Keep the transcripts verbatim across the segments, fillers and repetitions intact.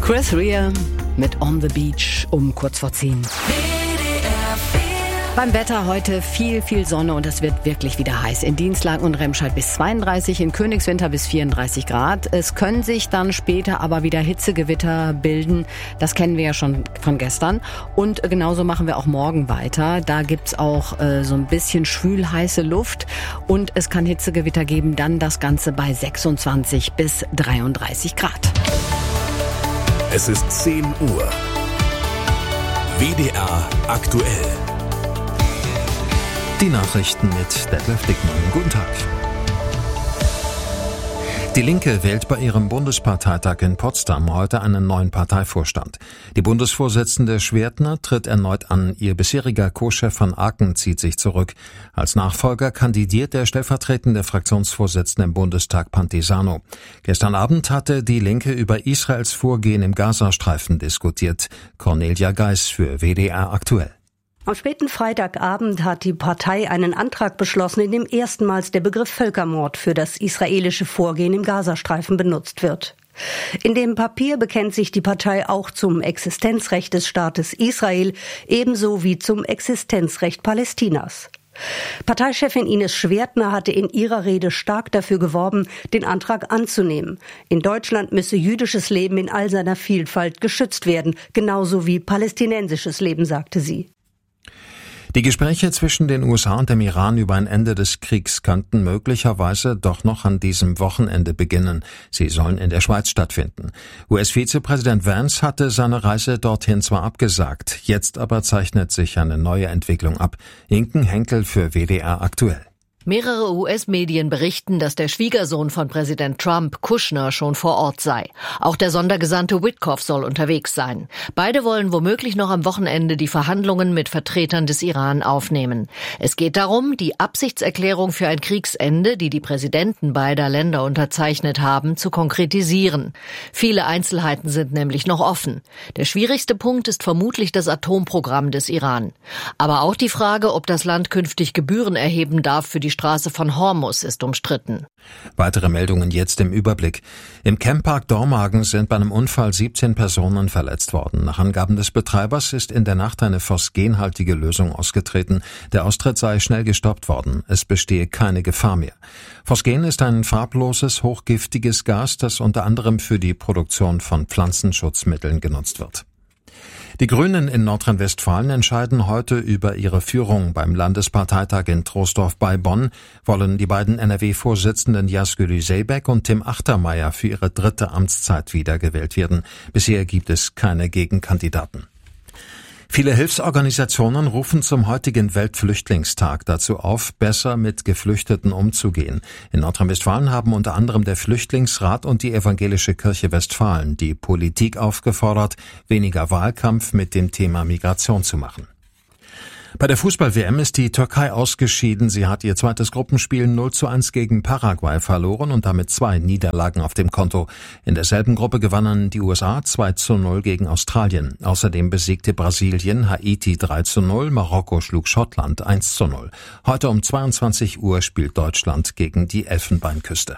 Chris Rea mit On the Beach um kurz vor zehn. Beim Wetter heute viel, viel Sonne und es wird wirklich wieder heiß. In Dienstlaken und Remscheid bis zweiunddreißig, in Königswinter bis vierunddreißig Grad. Es können sich dann später aber wieder Hitzegewitter bilden. Das kennen wir ja schon von gestern. Und genauso machen wir auch morgen weiter. Da gibt's auch äh, so ein bisschen schwül heiße Luft. Und es kann Hitzegewitter geben, dann das Ganze bei sechsundzwanzig bis dreiunddreißig Grad. Es ist zehn Uhr. W D R aktuell. Die Nachrichten mit Detlef Dickmann. Guten Tag. Die Linke wählt bei ihrem Bundesparteitag in Potsdam heute einen neuen Parteivorstand. Die Bundesvorsitzende Schwertner tritt erneut an. Ihr bisheriger Co-Chef von Aachen zieht sich zurück. Als Nachfolger kandidiert der stellvertretende Fraktionsvorsitzende im Bundestag Pantisano. Gestern Abend hatte die Linke über Israels Vorgehen im Gazastreifen diskutiert. Cornelia Geis für W D R aktuell. Am späten Freitagabend hat die Partei einen Antrag beschlossen, in dem erstmals der Begriff Völkermord für das israelische Vorgehen im Gazastreifen benutzt wird. In dem Papier bekennt sich die Partei auch zum Existenzrecht des Staates Israel, ebenso wie zum Existenzrecht Palästinas. Parteichefin Ines Schwertner hatte in ihrer Rede stark dafür geworben, den Antrag anzunehmen. In Deutschland müsse jüdisches Leben in all seiner Vielfalt geschützt werden, genauso wie palästinensisches Leben, sagte sie. Die Gespräche zwischen den U S A und dem Iran über ein Ende des Kriegs könnten möglicherweise doch noch an diesem Wochenende beginnen. Sie sollen in der Schweiz stattfinden. U S-Vizepräsident Vance hatte seine Reise dorthin zwar abgesagt, jetzt aber zeichnet sich eine neue Entwicklung ab. Inken Henkel für W D R aktuell. Mehrere U S-Medien berichten, dass der Schwiegersohn von Präsident Trump, Kushner, schon vor Ort sei. Auch der Sondergesandte Witkoff soll unterwegs sein. Beide wollen womöglich noch am Wochenende die Verhandlungen mit Vertretern des Iran aufnehmen. Es geht darum, die Absichtserklärung für ein Kriegsende, die die Präsidenten beider Länder unterzeichnet haben, zu konkretisieren. Viele Einzelheiten sind nämlich noch offen. Der schwierigste Punkt ist vermutlich das Atomprogramm des Iran. Aber auch die Frage, ob das Land künftig Gebühren erheben darf für die Straße von Hormuz, ist umstritten. Weitere Meldungen jetzt im Überblick. Im Camppark Dormagen sind bei einem Unfall siebzehn Personen verletzt worden. Nach Angaben des Betreibers ist in der Nacht eine phosgenhaltige Lösung ausgetreten. Der Austritt sei schnell gestoppt worden. Es bestehe keine Gefahr mehr. Phosgen ist ein farbloses, hochgiftiges Gas, das unter anderem für die Produktion von Pflanzenschutzmitteln genutzt wird. Die Grünen in Nordrhein-Westfalen entscheiden heute über ihre Führung. Beim Landesparteitag in Troisdorf bei Bonn wollen die beiden N R W-Vorsitzenden Yazgül Zeybek und Tim Achtermeier für ihre dritte Amtszeit wiedergewählt werden. Bisher gibt es keine Gegenkandidaten. Viele Hilfsorganisationen rufen zum heutigen Weltflüchtlingstag dazu auf, besser mit Geflüchteten umzugehen. In Nordrhein-Westfalen haben unter anderem der Flüchtlingsrat und die Evangelische Kirche Westfalen die Politik aufgefordert, weniger Wahlkampf mit dem Thema Migration zu machen. Bei der Fußball-W M ist die Türkei ausgeschieden. Sie hat ihr zweites Gruppenspiel null zu eins gegen Paraguay verloren und damit zwei Niederlagen auf dem Konto. In derselben Gruppe gewannen die U S A zwei zu null gegen Australien. Außerdem besiegte Brasilien Haiti drei zu null, Marokko schlug Schottland eins zu null. Heute um zweiundzwanzig Uhr spielt Deutschland gegen die Elfenbeinküste.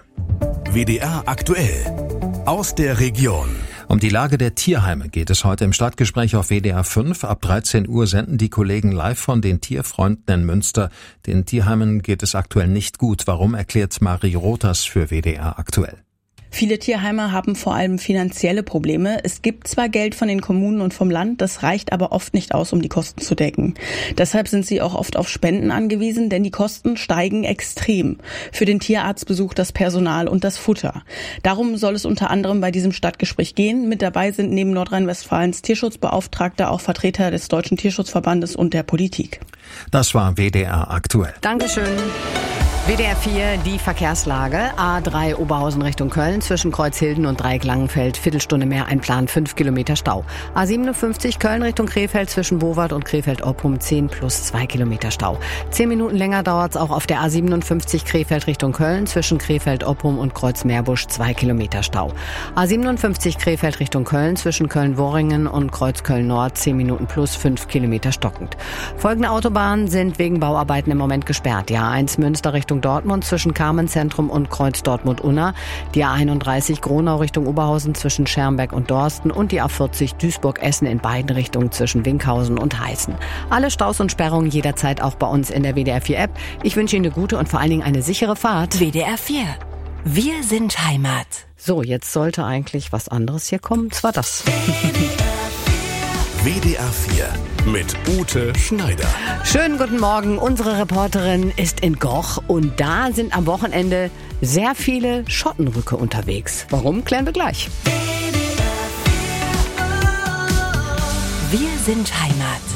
W D R aktuell. Aus der Region. Um die Lage der Tierheime geht es heute im Stadtgespräch auf W D R fünf. Ab dreizehn Uhr senden die Kollegen live von den Tierfreunden in Münster. Den Tierheimen geht es aktuell nicht gut. Warum, erklärt Marie Rothers für W D R aktuell. Viele Tierheime haben vor allem finanzielle Probleme. Es gibt zwar Geld von den Kommunen und vom Land, das reicht aber oft nicht aus, um die Kosten zu decken. Deshalb sind sie auch oft auf Spenden angewiesen, denn die Kosten steigen extrem. Für den Tierarztbesuch, das Personal und das Futter. Darum soll es unter anderem bei diesem Stadtgespräch gehen. Mit dabei sind neben Nordrhein-Westfalens Tierschutzbeauftragter auch Vertreter des Deutschen Tierschutzverbandes und der Politik. Das war W D R aktuell. Dankeschön. W D R vier, die Verkehrslage. A drei Oberhausen Richtung Köln, zwischen Kreuzhilden und Dreieck-Langenfeld. Viertelstunde mehr Einplan, fünf Kilometer Stau. A siebenundfünfzig Köln Richtung Krefeld, zwischen Bowart und Krefeld-Oppum, zehn plus zwei Kilometer Stau. Zehn Minuten länger dauert's auch auf der A siebenundfünfzig Krefeld Richtung Köln, zwischen Krefeld-Oppum und Kreuz-Meerbusch, zwei Kilometer Stau. A siebenundfünfzig Krefeld Richtung Köln, zwischen Köln-Worringen und Kreuz-Köln-Nord, zehn Minuten plus fünf Kilometer stockend. Folgende Autobahnen sind wegen Bauarbeiten im Moment gesperrt. Die A eins Münster Richtung Richtung Dortmund zwischen Carmenzentrum und Kreuz Dortmund-Unna, die A einunddreißig Gronau Richtung Oberhausen zwischen Schermbeck und Dorsten und die A vierzig Duisburg-Essen in beiden Richtungen zwischen Winkhausen und Heißen. Alle Staus und Sperrungen jederzeit auch bei uns in der W D R vier App. Ich wünsche Ihnen eine gute und vor allen Dingen eine sichere Fahrt. W D R vier. Wir sind Heimat. So, jetzt sollte eigentlich was anderes hier kommen. Zwar das. W D R vier mit Ute Schneider. Schönen guten Morgen. Unsere Reporterin ist in Goch und da sind am Wochenende sehr viele Schottenrücke unterwegs. Warum, klären wir gleich. Wir sind Heimat.